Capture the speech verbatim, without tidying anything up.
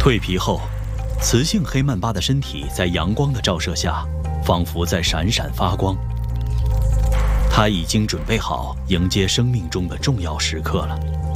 蜕皮后，雌性黑曼巴的身体在阳光的照射下，仿佛在闪闪发光。它已经准备好迎接生命中的重要时刻了。